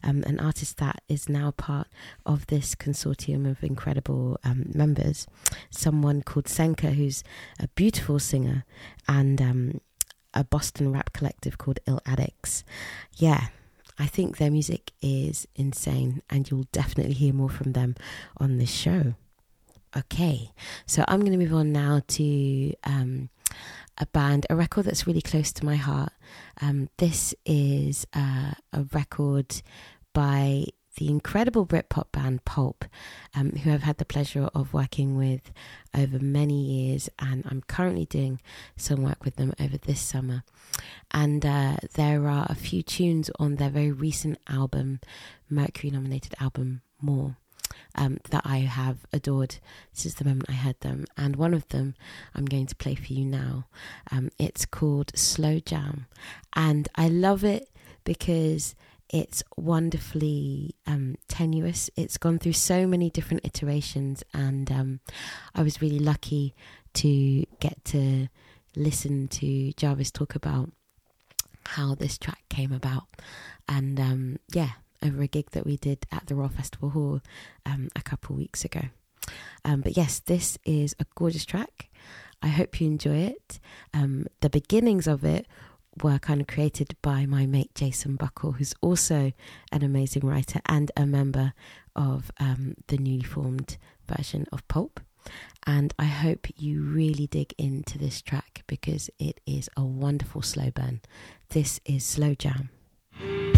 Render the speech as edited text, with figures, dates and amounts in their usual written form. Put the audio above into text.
an artist that is now part of this consortium of incredible members, someone called Senka, who's a beautiful singer, and a Boston rap collective called Ill Addicts. Yeah, I think their music is insane, and you'll definitely hear more from them on this show. Okay, so I'm going to move on now to a record that's really close to my heart. This is a record by the incredible Britpop band Pulp, who I've had the pleasure of working with over many years, and I'm currently doing some work with them over this summer. And there are a few tunes on their very recent album, Mercury-nominated album, More, that I have adored since the moment I heard them. And one of them I'm going to play for you now. It's called Slow Jam. And I love it because it's wonderfully tenuous. It's gone through so many different iterations, and I was really lucky to get to listen to Jarvis talk about how this track came about. And over a gig that we did at the Royal Festival Hall a couple weeks ago. But yes, this is a gorgeous track. I hope you enjoy it. The beginnings of it were kind of created by my mate Jason Buckle, who's also an amazing writer and a member of the newly formed version of Pulp. And I hope you really dig into this track because it is a wonderful slow burn. This is Slow Jam.